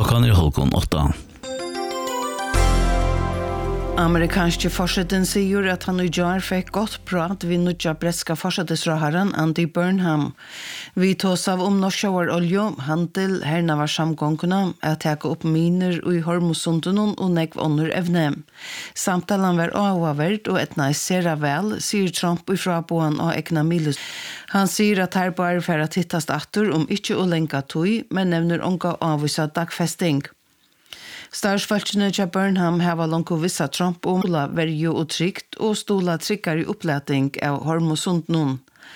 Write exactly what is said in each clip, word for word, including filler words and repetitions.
Klockan är halv åtta. Amerikanske forseten sier at han i jar fikk godt prat vid nudja bretska forsetesraharen Andy Burnham. Vi tås av om norskjauer olje, handel, herna var samgångene, at teka opp miner i Hormusundunen og nekv ånder evne. Samtalen var avavert og etnaisera vel, sier Trump i fraboen og ekna milus. Han sier at her bare for at hittast atter om ikke å lenka tog, men nevner unga avvisa dagfesting. Starsfalkene til Burnham hava langt vissa Trump om stola verju og trygt og stola tryggare uppläting av Hormusundunen.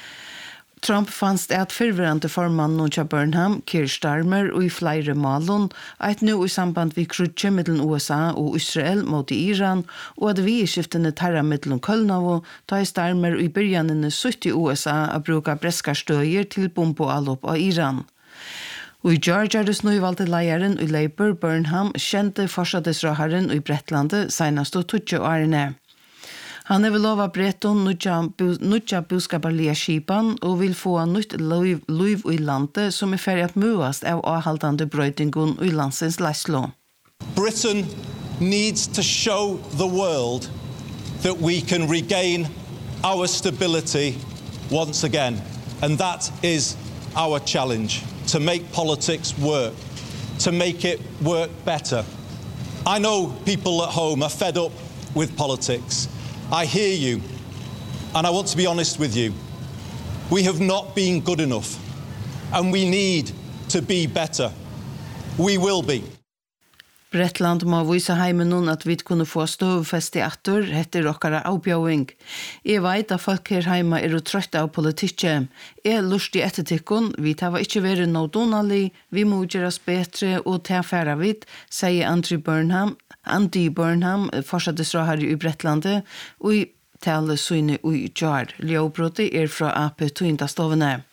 Trump fanns at fyrverande formannen til Burnham, Keir Starmer, og i flere malen, at nå i samband vi krutje mellom U S A og Israel mot Iran, og at vi i skiftene tarra mellom Kölnavo, ta i Starmer i byrjanene sutt i U S A å bruka breska støyer til bomboallop av Iran. Og i Georgia er det snøyvalgte leieren i Labour, Burnham, kjente fortsattesraharen i Bretlandet senest og tutsi årene. Han vil lova Breton nudja buskaparlige skipan og vil få nytt liv i landet som er ferdig at muast av avhaldande brøytingun i landsens leislå. Britain needs to show the world that we can regain our stability once again, and that is our challenge. To make politics work, to make it work better. I know people at home are fed up with politics. I hear you, and I want to be honest with you. We have not been good enough, and we need to be better. We will be. Bretland må vise heimen noen at vi kunne få støvfest i atter etter okkara avbjøving. Jeg vet at folk her heima er trøtte av politikk. Jeg lust i ettertikken, vi tar ikke være noe donalig, vi må gjøres bedre og ta færre vidt, sier Andy Burnham, Andy Burnham, fortsattesrahare i Bretlandet, og i tale syne i jar. Leobrotet er fra A P Tøyndastovene.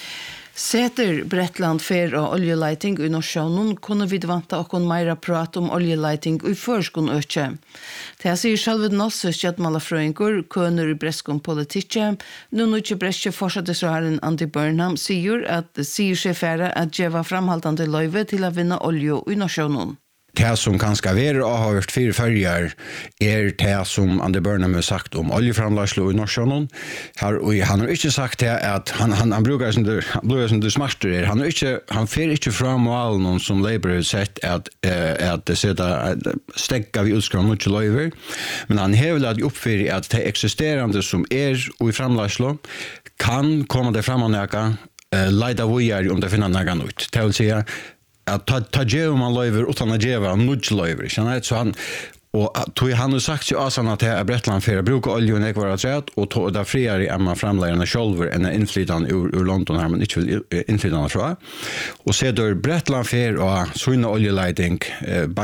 Seter Bretland fer og oljeleiting i Norsjøen kunne vi vanta okkon meira prat om oljeleiting i førskon økje. Det sier sjølve Nosse skjedmalafrøyngur, køner i breskon politikje. Nå nødje breske fortsattesraharen Andy Burnham sier at sier seg færre at djeva framhaltande løyve til å vinne olje i Norsjøen. Det som kanskje er og har vært fire førjer er det som Andy Burnham har sagt om oljeframlagslo i Norsjøen. Han har ikke sagt det at han, han, han bruker som det, som det smarter er. Han, ikke, han fer ikke fram av noen som Labour har sett at, at det setter stegga vi utskriver noe løyver. Men han har vel oppfyrt at det eksisterende som er i framlagslo kan komme det fram og nægge leida vujer om det finner nægge ut. Det vil si at ta, ta djeva man løyver utan å djeva nudge løyver, så han, og tog han har sagt jo asan at jeg er Bretland for å bruke olje og nekvar at rett, og tog det friere enn man framleirene sjolver enn innflytande ur, ur London her, men ikke vil innflytande fra. Og så er det Bretland for å søgne oljeleiting, eh,